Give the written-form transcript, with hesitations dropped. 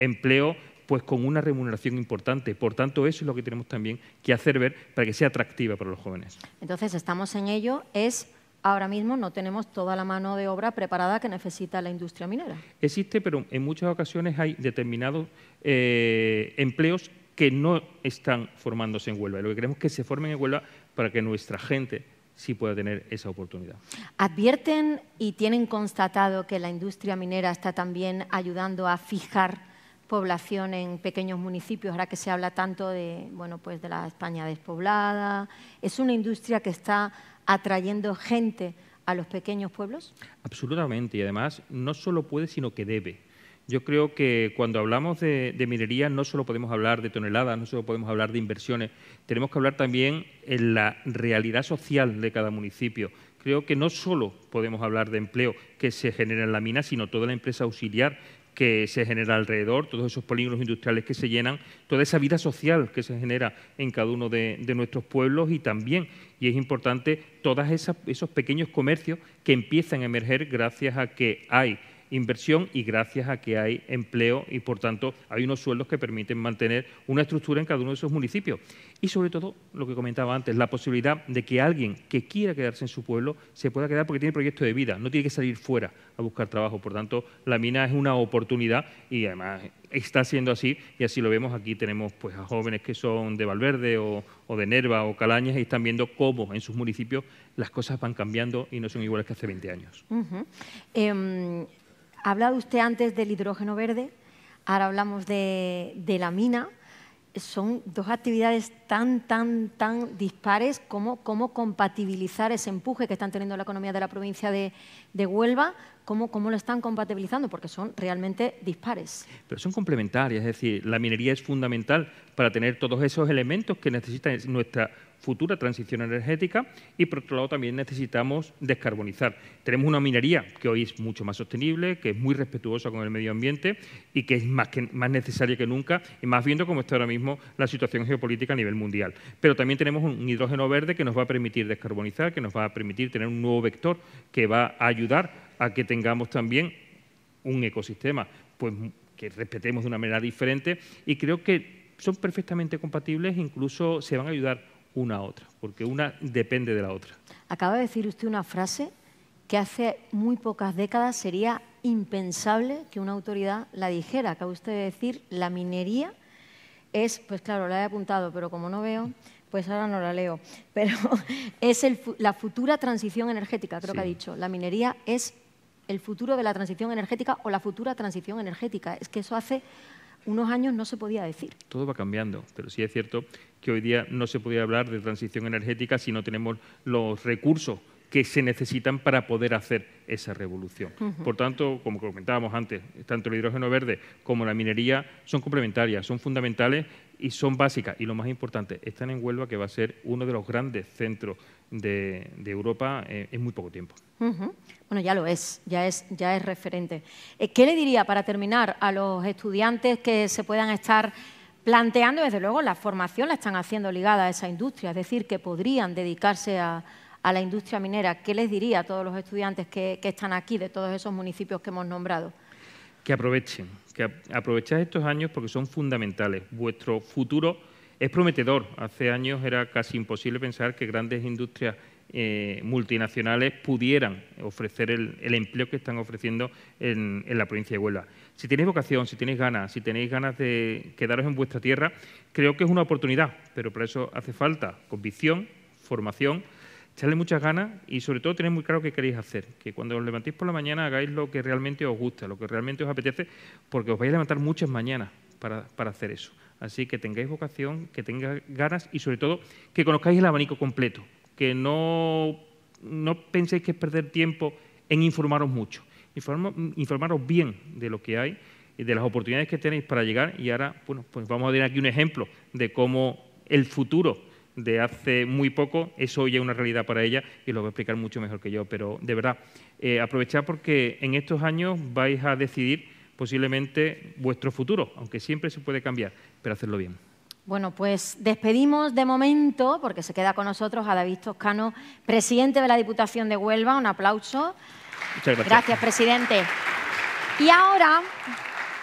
empleo pues con una remuneración importante. Por tanto, eso es lo que tenemos también que hacer ver para que sea atractiva para los jóvenes. Entonces, estamos en ello. Ahora mismo no tenemos toda la mano de obra preparada que necesita la industria minera. Existe, pero en muchas ocasiones hay determinados empleos que no están formándose en Huelva. Lo que queremos es que se formen en Huelva para que nuestra gente sí pueda tener esa oportunidad. ¿Advierten y tienen constatado que la industria minera está también ayudando a fijar población en pequeños municipios, ahora que se habla tanto de, bueno, pues de la España despoblada? ¿Es una industria que está atrayendo gente a los pequeños pueblos? Absolutamente, y además no solo puede, sino que debe. Yo creo que cuando hablamos de minería no solo podemos hablar de toneladas, no solo podemos hablar de inversiones, tenemos que hablar también en la realidad social de cada municipio. Creo que no solo podemos hablar de empleo que se genera en la mina, sino toda la empresa auxiliar que se genera alrededor, todos esos polígonos industriales que se llenan, toda esa vida social que se genera en cada uno de nuestros pueblos y también, y es importante, todos esos pequeños comercios que empiezan a emerger gracias a que hay inversión y gracias a que hay empleo y, por tanto, hay unos sueldos que permiten mantener una estructura en cada uno de esos municipios. Y, sobre todo, lo que comentaba antes, la posibilidad de que alguien que quiera quedarse en su pueblo se pueda quedar porque tiene proyecto de vida, no tiene que salir fuera a buscar trabajo. Por tanto, la mina es una oportunidad y, además, está siendo así y así lo vemos. Aquí tenemos pues, a jóvenes que son de Valverde o de Nerva o Calañas y están viendo cómo en sus municipios las cosas van cambiando y no son iguales que hace 20 años. Ha hablado usted antes del hidrógeno verde, ahora hablamos de la mina. Son dos actividades tan dispares. ¿Cómo compatibilizar ese empuje que están teniendo la economía de la provincia de Huelva? ¿Cómo lo están compatibilizando? Porque son realmente dispares. Pero son complementarias, es decir, la minería es fundamental para tener todos esos elementos que necesita nuestra futura transición energética y, por otro lado, también necesitamos descarbonizar. Tenemos una minería que hoy es mucho más sostenible, que es muy respetuosa con el medio ambiente y que es más necesaria que nunca, y más viendo cómo está ahora mismo la situación geopolítica a nivel mundial. Pero también tenemos un hidrógeno verde que nos va a permitir descarbonizar, que nos va a permitir tener un nuevo vector que va a ayudar a que tengamos también un ecosistema pues, que respetemos de una manera diferente, y creo que son perfectamente compatibles, incluso se van a ayudar una a otra, porque una depende de la otra. Acaba de decir usted una frase que hace muy pocas décadas sería impensable que una autoridad la dijera. Acaba usted de decir, la minería es, pues claro, la he apuntado, pero como no veo, pues ahora no la leo, pero es la futura transición energética, creo que ha dicho. La minería es el futuro de la transición energética o la futura transición energética. Es que eso hace unos años no se podía decir. Todo va cambiando, pero sí es cierto que hoy día no se podía hablar de transición energética si no tenemos los recursos que se necesitan para poder hacer esa revolución. Por tanto, como comentábamos antes, tanto el hidrógeno verde como la minería son complementarias, son fundamentales y son básicas. Y lo más importante, están en Huelva, que va a ser uno de los grandes centros de Europa en muy poco tiempo. Bueno, ya lo es, ya es referente. ¿Qué le diría, para terminar, a los estudiantes que se puedan estar planteando? Desde luego, la formación la están haciendo ligada a esa industria, es decir, que podrían dedicarse a la industria minera. ¿Qué les diría a todos los estudiantes que están aquí, de todos esos municipios que hemos nombrado? Que aprovechen, estos años porque son fundamentales. Vuestro futuro es prometedor. Hace años era casi imposible pensar que grandes industrias multinacionales pudieran ofrecer el empleo que están ofreciendo en la provincia de Huelva. Si tenéis vocación, si tenéis ganas de quedaros en vuestra tierra, creo que es una oportunidad, pero para eso hace falta convicción, formación, echarle muchas ganas y, sobre todo, tener muy claro qué queréis hacer. Que cuando os levantéis por la mañana hagáis lo que realmente os gusta, lo que realmente os apetece, porque os vais a levantar muchas mañanas para hacer eso. Así que tengáis vocación, que tengáis ganas y, sobre todo, que conozcáis el abanico completo. Que no penséis que es perder tiempo en informaros mucho. Informaros bien de lo que hay y de las oportunidades que tenéis para llegar. Y ahora, bueno, pues vamos a ver aquí un ejemplo de cómo el futuro de hace muy poco es hoy ya una realidad para ella, y lo voy a explicar mucho mejor que yo. Pero, de verdad, aprovechad porque en estos años vais a decidir posiblemente vuestro futuro, aunque siempre se puede cambiar, pero hacerlo bien. Bueno, pues despedimos de momento, porque se queda con nosotros, a David Toscano, presidente de la Diputación de Huelva. Un aplauso. Muchas gracias. Gracias, presidente. Y ahora